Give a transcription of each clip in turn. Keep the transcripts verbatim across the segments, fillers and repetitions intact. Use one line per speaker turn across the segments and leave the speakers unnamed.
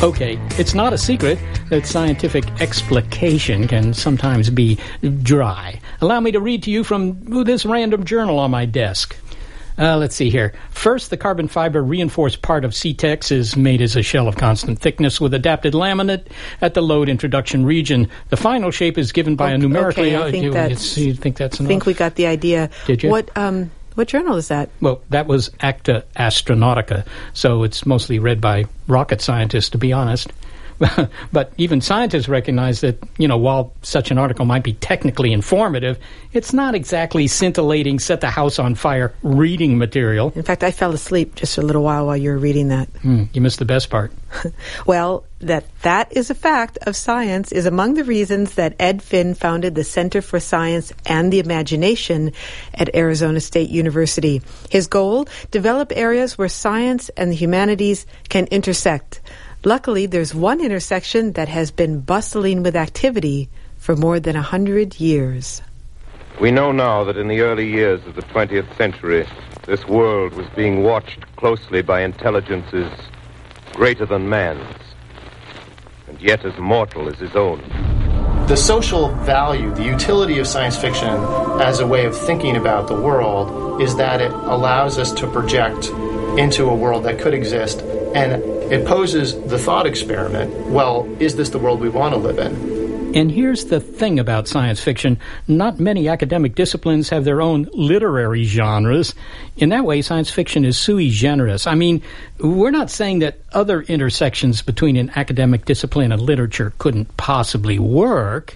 Okay, it's not a secret that scientific explication can sometimes be dry. Allow me to read to you from this random journal on my desk. Uh, let's see here. First, the carbon fiber reinforced part of C TEX is made as a shell of constant thickness with adapted laminate at the load introduction region. The final shape is given by
okay,
a numerically...
Okay, I think
uh,
that's,
you think that's enough?
I think we got the idea.
Did you?
What, um, what journal is that?
Well, that was Acta Astronautica, so it's mostly read by rocket scientists, to be honest. But even scientists recognize that, you know, while such an article might be technically informative, it's not exactly scintillating, set the house on fire reading material.
In fact, I fell asleep just a little while while you were reading that.
Hmm, you missed the best part.
Well, that that is a fact of science is among the reasons that Ed Finn founded the Center for Science and the Imagination at Arizona State University. His goal, develop areas where science and the humanities can intersect. Luckily, there's one intersection that has been bustling with activity for more than a hundred years.
We know now that in the early years of the twentieth century, this world was being watched closely by intelligences greater than man's, and yet as mortal as his own.
The social value, the utility of science fiction as a way of thinking about the world is that it allows us to project into a world that could exist, and it poses the thought experiment, well, is this the world we want to live in?
And here's the thing about science fiction. Not many academic disciplines have their own literary genres. In that way, science fiction is sui generis. I mean, we're not saying that other intersections between an academic discipline and literature couldn't possibly work.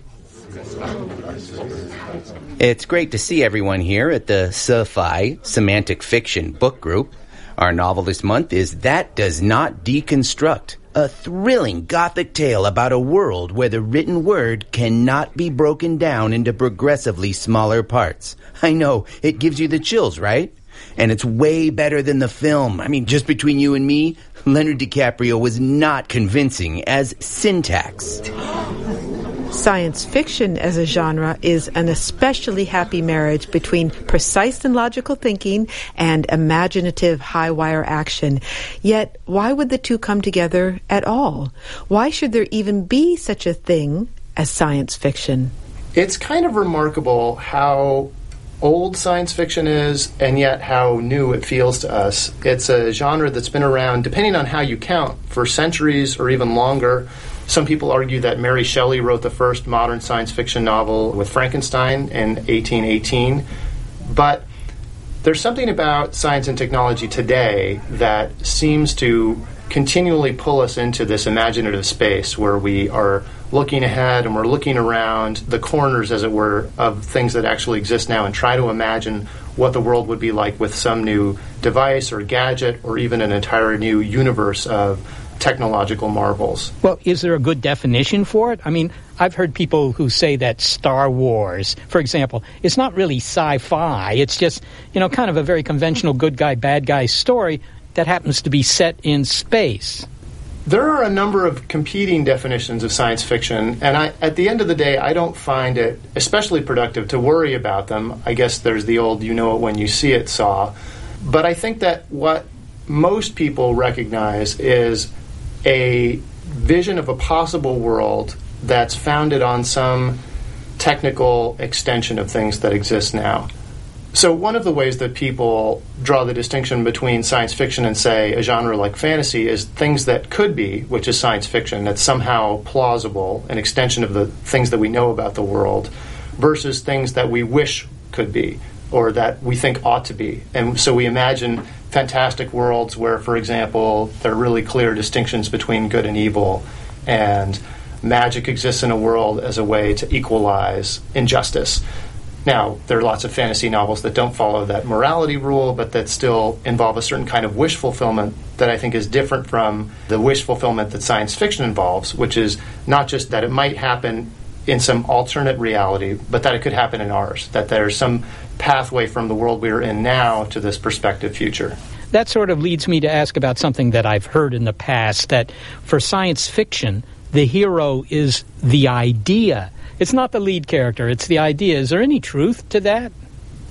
It's great to see everyone here at the Sci-Fi Semantic Fiction Book Group. Our novel this month is That Does Not Deconstruct, a thrilling gothic tale about a world where the written word cannot be broken down into progressively smaller parts. I know, it gives you the chills, right? And it's way better than the film. I mean, just between you and me, Leonardo DiCaprio was not convincing as syntax.
Science fiction as a genre is an especially happy marriage between precise and logical thinking and imaginative high-wire action. Yet, why would the two come together at all? Why should there even be such a thing as science fiction?
It's kind of remarkable how old science fiction is and yet how new it feels to us. It's a genre that's been around, depending on how you count, for centuries or even longer. Some people argue that Mary Shelley wrote the first modern science fiction novel with Frankenstein in eighteen eighteen. But there's something about science and technology today that seems to continually pull us into this imaginative space where we are looking ahead and we're looking around the corners, as it were, of things that actually exist now and try to imagine what the world would be like with some new device or gadget or even an entire new universe of technological marvels.
Well, is there a good definition for it? I mean, I've heard people who say that Star Wars, for example, it's not really sci-fi. It's just, you know, kind of a very conventional good guy, bad guy story that happens to be set in space.
There are a number of competing definitions of science fiction, and I, at the end of the day, I don't find it especially productive to worry about them. I guess there's the old you know it when you see it saw. But I think that what most people recognize is a vision of a possible world that's founded on some technical extension of things that exist now. So one of the ways that people draw the distinction between science fiction and, say, a genre like fantasy is things that could be, which is science fiction, that's somehow plausible, an extension of the things that we know about the world, versus things that we wish could be, or that we think ought to be. And so we imagine fantastic worlds where, for example, there are really clear distinctions between good and evil, and magic exists in a world as a way to equalize injustice. Now, there are lots of fantasy novels that don't follow that morality rule, but that still involve a certain kind of wish fulfillment that I think is different from the wish fulfillment that science fiction involves, which is not just that it might happen in some alternate reality, but that it could happen in ours, that there's some pathway from the world we're in now to this prospective future.
That sort of leads me to ask about something that I've heard in the past, that for science fiction, the hero is the idea. It's not the lead character, it's the idea. Is there any truth to that?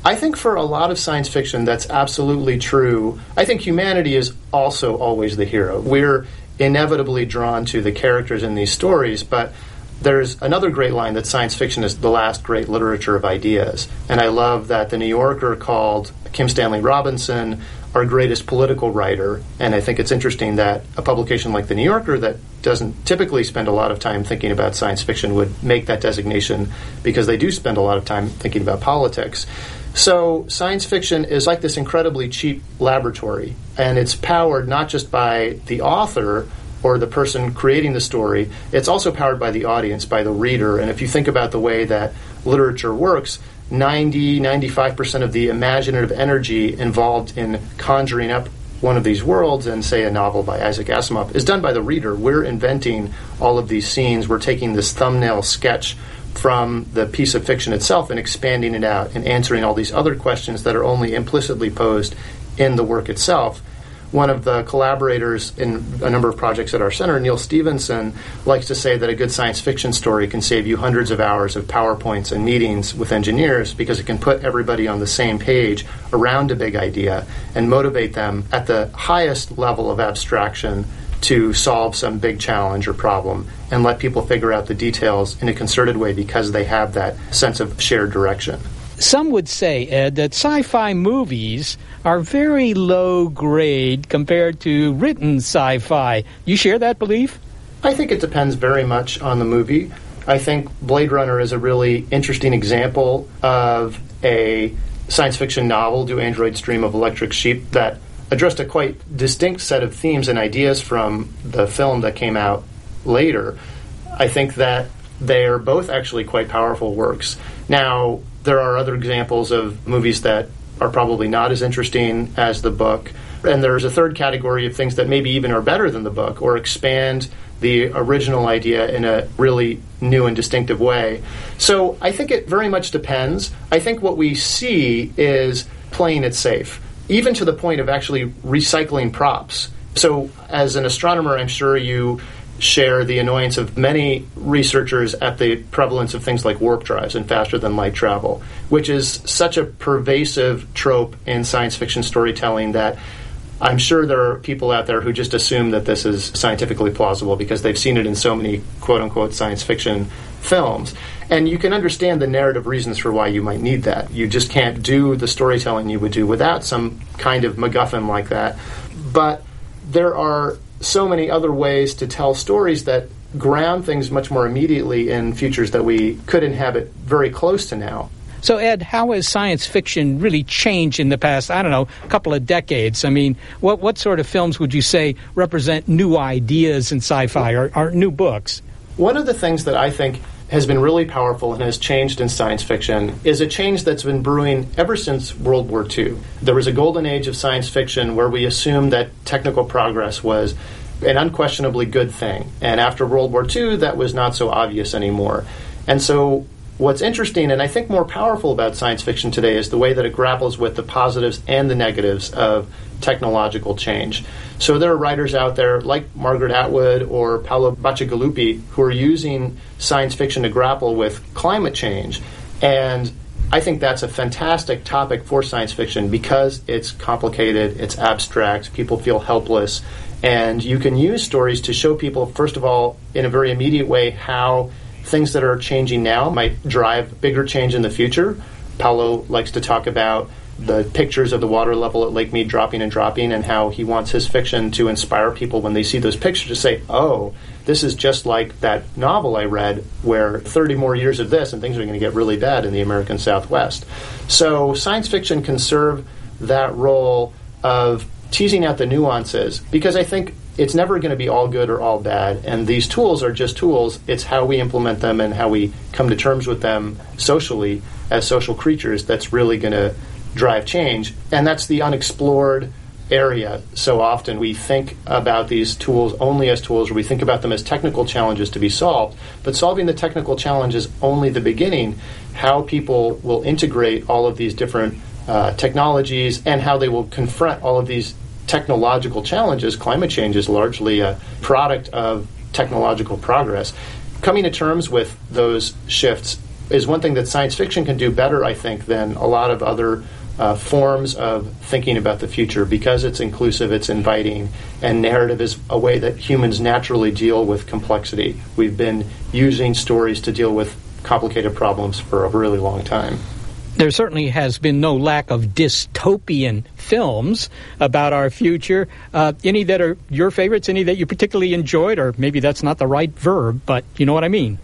I think for a lot of science fiction, that's absolutely true. I think humanity is also always the hero. We're inevitably drawn to the characters in these stories, but there's another great line that science fiction is the last great literature of ideas. And I love that the New Yorker called Kim Stanley Robinson our greatest political writer. And I think it's interesting that a publication like the New Yorker that doesn't typically spend a lot of time thinking about science fiction would make that designation, because they do spend a lot of time thinking about politics. So science fiction is like this incredibly cheap laboratory, and it's powered not just by the author or the person creating the story, it's also powered by the audience, by the reader. And if you think about the way that literature works, ninety, ninety-five percent of the imaginative energy involved in conjuring up one of these worlds, and say a novel by Isaac Asimov, is done by the reader. We're inventing all of these scenes. We're taking this thumbnail sketch from the piece of fiction itself and expanding it out and answering all these other questions that are only implicitly posed in the work itself. One of the collaborators in a number of projects at our center, Neil Stevenson, likes to say that a good science fiction story can save you hundreds of hours of PowerPoints and meetings with engineers, because it can put everybody on the same page around a big idea and motivate them at the highest level of abstraction to solve some big challenge or problem, and let people figure out the details in a concerted way because they have that sense of shared direction.
Some would say, Ed, that sci-fi movies are very low grade compared to written sci-fi. You share that belief?
I think it depends very much on the movie. I think Blade Runner is a really interesting example of a science fiction novel, Do Androids Dream of Electric Sheep, that addressed a quite distinct set of themes and ideas from the film that came out later. I think that they are both actually quite powerful works. Now, there are other examples of movies that are probably not as interesting as the book. And there's a third category of things that maybe even are better than the book, or expand the original idea in a really new and distinctive way. So I think it very much depends. I think what we see is playing it safe, even to the point of actually recycling props. So as an astronomer, I'm sure you share the annoyance of many researchers at the prevalence of things like warp drives and faster-than-light travel, which is such a pervasive trope in science fiction storytelling that I'm sure there are people out there who just assume that this is scientifically plausible because they've seen it in so many quote-unquote science fiction films. And you can understand the narrative reasons for why you might need that. You just can't do the storytelling you would do without some kind of MacGuffin like that. But there are so many other ways to tell stories that ground things much more immediately in futures that we could inhabit very close to now.
So, Ed, how has science fiction really changed in the past, I don't know, couple of decades? I mean, what what sort of films would you say represent new ideas in sci-fi or, or new books?
One of the things that I think has been really powerful and has changed in science fiction is a change that's been brewing ever since World War Two. There was a golden age of science fiction where we assumed that technical progress was an unquestionably good thing. And after World War Two, that was not so obvious anymore. And so what's interesting and I think more powerful about science fiction today is the way that it grapples with the positives and the negatives of technological change. So there are writers out there like Margaret Atwood or Paolo Bacigalupi who are using science fiction to grapple with climate change. And I think that's a fantastic topic for science fiction because it's complicated, it's abstract, people feel helpless, and you can use stories to show people, first of all, in a very immediate way, how things that are changing now might drive bigger change in the future. Paolo likes to talk about the pictures of the water level at Lake Mead dropping and dropping, and how he wants his fiction to inspire people when they see those pictures to say, oh, this is just like that novel I read where thirty more years of this and things are going to get really bad in the American Southwest. So science fiction can serve that role of teasing out the nuances, because I think it's never going to be all good or all bad, and these tools are just tools. It's how we implement them and how we come to terms with them socially as social creatures that's really going to drive change, and that's the unexplored area. So often we think about these tools only as tools, or we think about them as technical challenges to be solved, but solving the technical challenge is only the beginning. How people will integrate all of these different uh, technologies and how they will confront all of these technological challenges. Climate change is largely a product of technological progress. Coming to terms with those shifts is one thing that science fiction can do better, I think, than a lot of other uh, forms of thinking about the future, because it's inclusive, it's inviting, and narrative is a way that humans naturally deal with complexity. We've been using stories to deal with complicated problems for a really long time.
There certainly has been no lack of dystopian films about our future. Uh, any that are your favorites, any that you particularly enjoyed, or maybe that's not the right verb, but you know what I mean.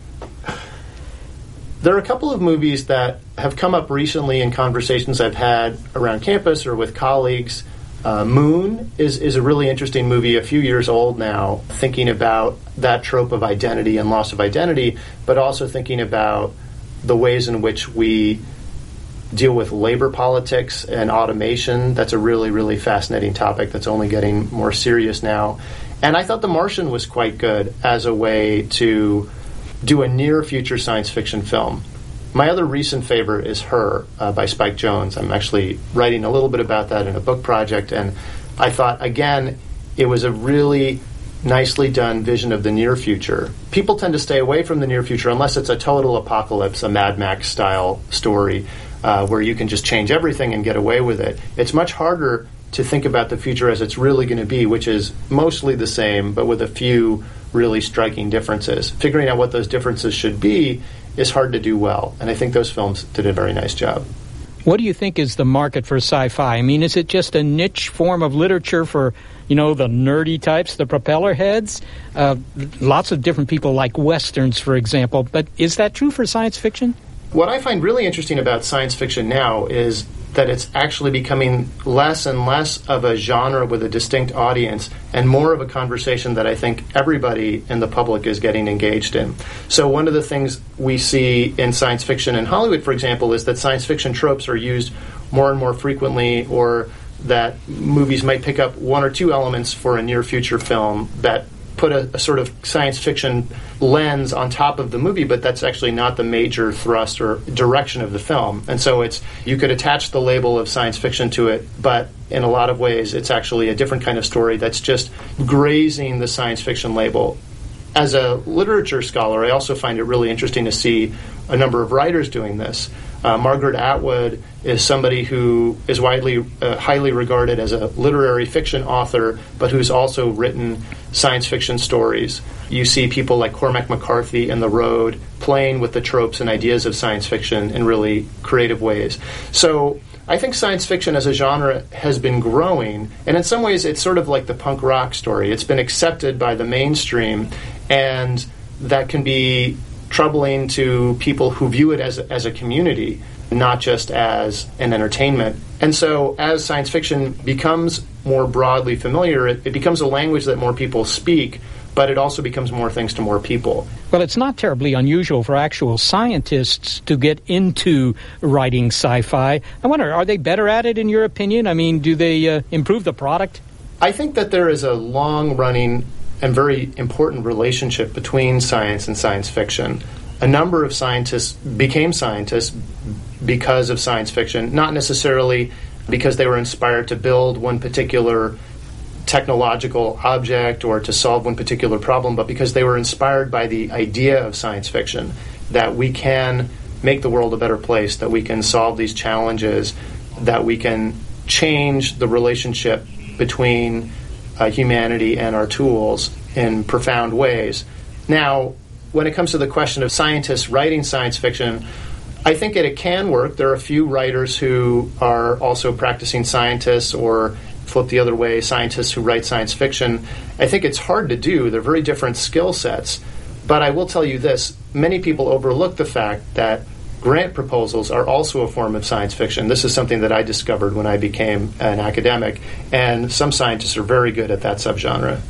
There are a couple of movies that have come up recently in conversations I've had around campus or with colleagues. Uh, Moon is, is a really interesting movie, a few years old now, thinking about that trope of identity and loss of identity, but also thinking about the ways in which we deal with labor politics and automation. That's a really, really fascinating topic that's only getting more serious now. And I thought The Martian was quite good as a way to do a near-future science fiction film. My other recent favorite is Her uh, by Spike Jonze. I'm actually writing a little bit about that in a book project, and I thought, again, it was a really nicely done vision of the near future. People tend to stay away from the near future unless it's a total apocalypse, a Mad Max-style story, Uh, where you can just change everything and get away with it. It's much harder to think about the future as it's really going to be, which is mostly the same, but with a few really striking differences. Figuring out what those differences should be is hard to do well, and I think those films did a very nice job.
What do you think is the market for sci-fi? I mean, is it just a niche form of literature for, you know, the nerdy types, the propeller heads? Uh, lots of different people like Westerns, for example, but is that true for science fiction?
What I find really interesting about science fiction now is that it's actually becoming less and less of a genre with a distinct audience and more of a conversation that I think everybody in the public is getting engaged in. So one of the things we see in science fiction in Hollywood, for example, is that science fiction tropes are used more and more frequently, or that movies might pick up one or two elements for a near-future film that put a, a sort of science fiction lens on top of the movie, but that's actually not the major thrust or direction of the film. And so it's, you could attach the label of science fiction to it, but in a lot of ways it's actually a different kind of story that's just grazing the science fiction label. As a literature scholar, I also find it really interesting to see a number of writers doing this. Uh, Margaret Atwood is somebody who is widely, uh, highly regarded as a literary fiction author, but who's also written science fiction stories. You see people like Cormac McCarthy in The Road playing with the tropes and ideas of science fiction in really creative ways. So I think science fiction as a genre has been growing, and in some ways it's sort of like the punk rock story. It's been accepted by the mainstream, and that can be troubling to people who view it as a, as a community, not just as an entertainment. And so as science fiction becomes more broadly familiar, it, it becomes a language that more people speak, but it also becomes more things to more people.
Well, it's not terribly unusual for actual scientists to get into writing sci-fi. I wonder, are they better at it in your opinion? I mean, do they uh, improve the product?
I think that there is a long-running and very important relationship between science and science fiction. A number of scientists became scientists because of science fiction, not necessarily because they were inspired to build one particular technological object or to solve one particular problem, but because they were inspired by the idea of science fiction, that we can make the world a better place, that we can solve these challenges, that we can change the relationship between uh, humanity and our tools in profound ways. Now, when it comes to the question of scientists writing science fiction, I think that it can work. There are a few writers who are also practicing scientists, or flip the other way, scientists who write science fiction. I think it's hard to do. They're very different skill sets. But I will tell you this, many people overlook the fact that grant proposals are also a form of science fiction. This is something that I discovered when I became an academic, and some scientists are very good at that subgenre.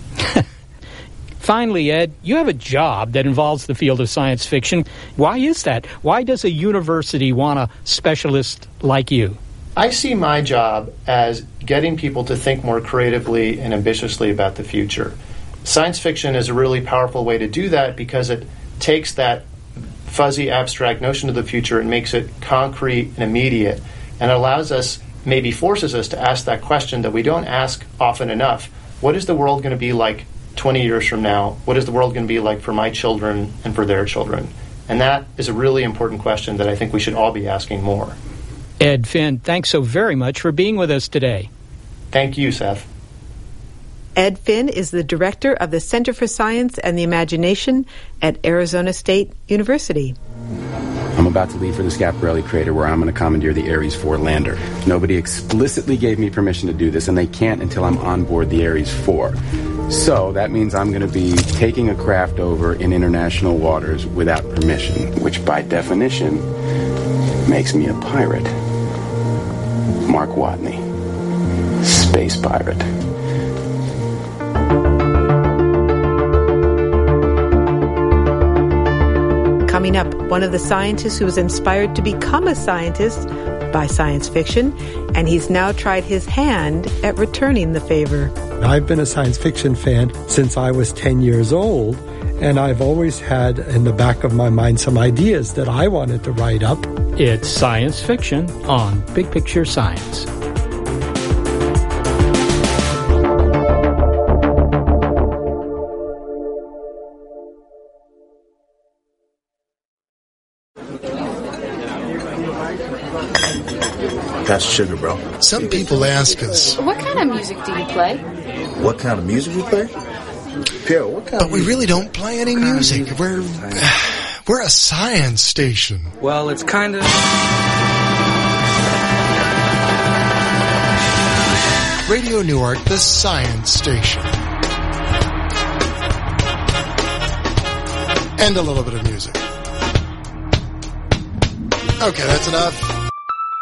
Finally, Ed, you have a job that involves the field of science fiction. Why is that? Why does a university want a specialist like you?
I see my job as getting people to think more creatively and ambitiously about the future. Science fiction is a really powerful way to do that because it takes that fuzzy, abstract notion of the future and makes it concrete and immediate, and it allows us, maybe forces us to ask that question that we don't ask often enough. What is the world going to be like twenty years from now? What is the world going to be like for my children and for their children? And that is a really important question that I think we should all be asking more.
Ed Finn, thanks so very much for being with us today.
Thank you, Seth.
Ed Finn is the director of the Center for Science and the Imagination at Arizona State University.
I'm about to leave for the Schiaparelli crater, where I'm going to commandeer the Ares four lander. Nobody explicitly gave me permission to do this, and they can't until I'm on board the Ares four. So that means I'm going to be taking a craft over in international waters without permission, which by definition makes me a pirate. Mark Watney, space pirate.
Coming up, one of the scientists who was inspired to become a scientist by science fiction, and he's now tried his hand at returning the favor.
I've been a science fiction fan since I was ten years old, and I've always had in the back of my mind some ideas that I wanted to write up.
It's science fiction on Big Picture Science.
That's sugar, bro.
Some people ask us,
what kind of music do you play?
What kind of music we play? Pierre, what kind
but
of
we
music?
really don't play any music. music. We're we're a science station.
Well, it's kind of...
Radio Newark, the science station. And a little bit of music. Okay, that's enough.